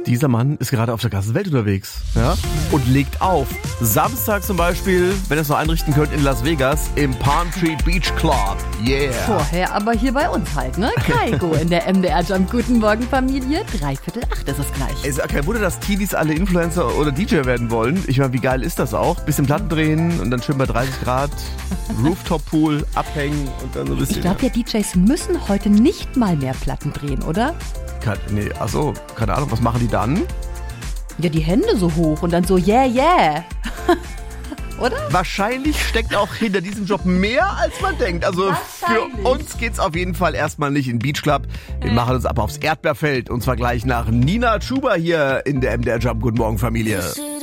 Dieser Mann ist gerade auf der ganzen Welt unterwegs, ja, und legt auf. Samstag zum Beispiel, wenn ihr es noch einrichten könnt, in Las Vegas im Palm Tree Beach Club. Yeah. Vorher aber hier bei uns halt, ne? Kaigo in der MDR Jump. Guten Morgen, Familie. 7:45 ist es gleich. Es ist kein Wunder, dass Teenies alle Influencer oder DJ werden wollen. Ich meine, wie geil ist das auch? Bisschen Platten drehen und dann schön bei 30 Grad, Rooftop-Pool, abhängen und dann so ein bisschen. Ich glaube, ja, DJs müssen heute nicht mal mehr Platten drehen, oder? Keine Ahnung, was machen die dann? Ja, die Hände so hoch und dann so, yeah, yeah. Oder? Wahrscheinlich steckt auch hinter diesem Job mehr, als man denkt. Also für uns geht's auf jeden Fall erstmal nicht in den Beach Club. Wir machen uns aber aufs Erdbeerfeld und zwar gleich nach Nina Chuba hier in der MDR Jump. Guten Morgen, Familie.